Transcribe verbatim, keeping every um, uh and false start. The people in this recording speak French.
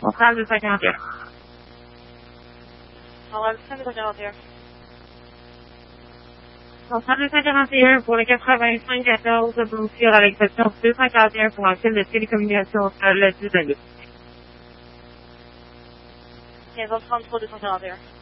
Centrale deux cent quarante et un. Centrale deux cent quarante et un. Centrale deux cent quarante et un pour le quatre-vingt-cinq quatorze Bloomfield avec section deux cent quarante et un pour un fil de télécommunication sur le dix vingt-deux. quinze heures trente-trois deux cent quarante et un.